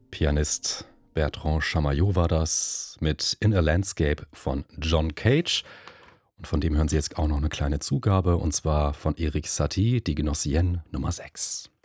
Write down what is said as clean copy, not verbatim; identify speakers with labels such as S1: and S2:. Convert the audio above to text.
S1: Pianist Bertrand Chamayot war das mit In a Landscape von John Cage. Und von dem hören Sie jetzt auch noch eine kleine Zugabe, und zwar von Erik Satie, die Gnossienne Nummer 6.